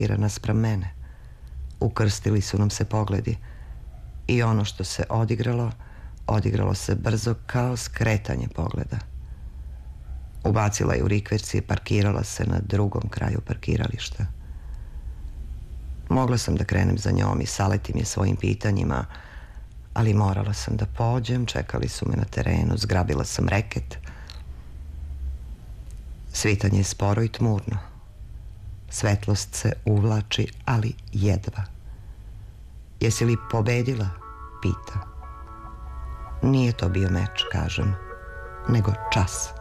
naspram mene. Ukrstili su nam se pogledi i ono što se odigralo se brzo kao skretanje pogleda. Ubacila je u rikverc i parkirala se na drugom kraju parkirališta. Mogla sam da krenem za njom i saletim je svojim pitanjima, ali morala sam da pođem, čekali su me na terenu, zgrabila sam reket. Svitanje je sporo i tmurno. Svetlost se uvlači, ali jedva. Jesi li pobedila? Pita. Nije to bio meč, kažem, nego čas.